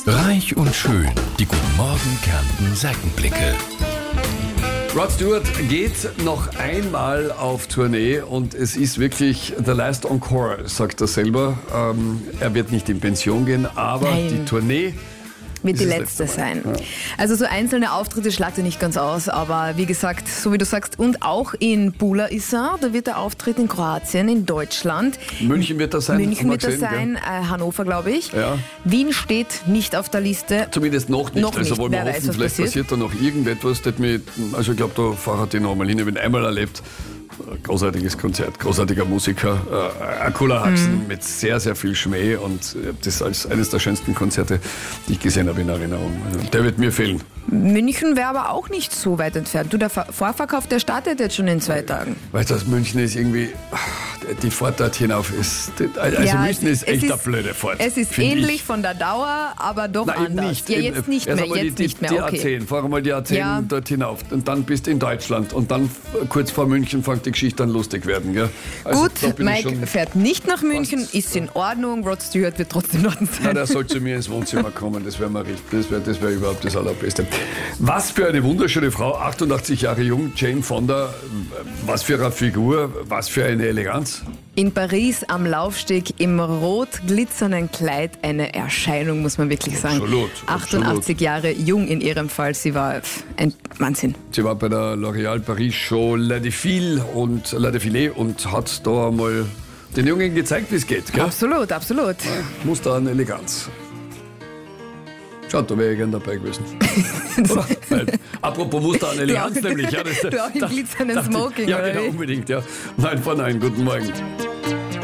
Reich und schön, die Guten Morgen Kärnten Seitenblicke. Rod Stewart geht noch einmal auf Tournee und es ist wirklich the last encore, sagt er selber. Er wird nicht in Pension gehen, aber die Tournee wird die letzte sein. Ja. Also so einzelne Auftritte schlagt er nicht ganz aus, aber wie gesagt, so wie du sagst, und auch in Pula ist er, da wird er auftreten in Kroatien, in Deutschland. München wird er sein. Hannover, glaube ich. Ja. Wien steht nicht auf der Liste. Zumindest noch nicht. Also wollen wir Wer hoffen, weiß, vielleicht passiert da noch irgendetwas. Also ich glaube, da fahrt die nochmal hin, ich habe ihn einmal erlebt. Großartiges Konzert, großartiger Musiker, ein cooler Haxen mit sehr, sehr viel Schmäh und das als eines der schönsten Konzerte, die ich gesehen habe in Erinnerung. Also der wird mir fehlen. München wäre aber auch nicht so weit entfernt. Der Vorverkauf, der startet jetzt schon in 2 Tagen. Weißt du, München ist irgendwie, die Fahrt dort hinauf ist, München ist echt eine blöde Fahrt. Es ist ähnlich von der Dauer, aber doch anders. Nicht. Ja, jetzt nicht mehr, Die okay. A10, fahr mal die A10 dort hinauf und dann bist du in Deutschland und dann kurz vor München fängt die Geschichte dann lustig werden. Gell? Also, gut, Mike fährt nicht nach München, ist in Ordnung, Rod Stewart wird trotzdem dort sein. Na, der soll zu mir ins Wohnzimmer kommen, das wäre das wär überhaupt das Allerbeste. Was für eine wunderschöne Frau, 88 Jahre jung, Jane Fonda, was für eine Figur, was für eine Eleganz. In Paris am Laufsteg im rot glitzernden Kleid eine Erscheinung, muss man wirklich sagen. Absolut. 88 Jahre jung in ihrem Fall, sie war ein Wahnsinn. Sie war bei der L'Oréal Paris Show La Défilé und hat da mal den Jungen gezeigt, wie es geht. Gell? Absolut, absolut. Ja, Muster an Eleganz. Schaut, da wäre ich gern dabei gewesen. Apropos Muster an Eleganz nämlich. Ja, du auch im glitzernden Smoking, ja, oder genau, wie? unbedingt. Ja. 9 vor 9, guten Morgen.